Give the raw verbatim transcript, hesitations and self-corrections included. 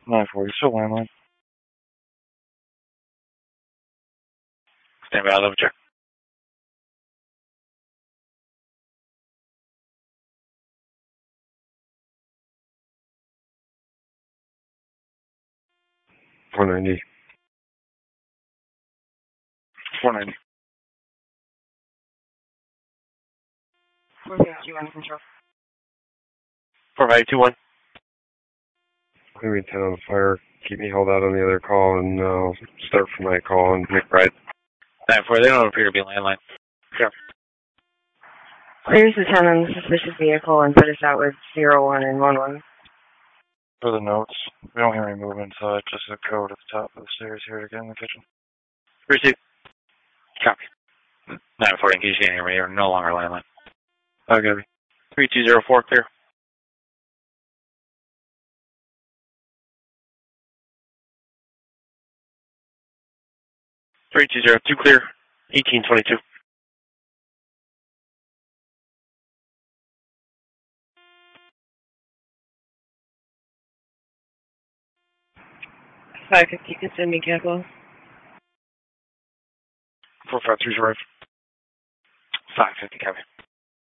nine forty, still landline. Stand by, I'll double check. four ninety. four ninety. four fifty, one control. four five two one. Maybe ten on the fire. Keep me held out on the other call, and uh, I'll start for my call on McBride. nine four, they don't appear to be landline. Sure. Clears the ten on the suspicious vehicle and put us out with zero one and one one. For the notes, we don't hear any movement inside, just a code at the top of the stairs here to get in the kitchen. Receive. Copy. nine four, in case you can't hear me, you're no longer landline. I got it. three two zero four, clear. three two zero two, clear. eighteen twenty-two. five fifty, could send me careful. four five three, right. five fifty, copy.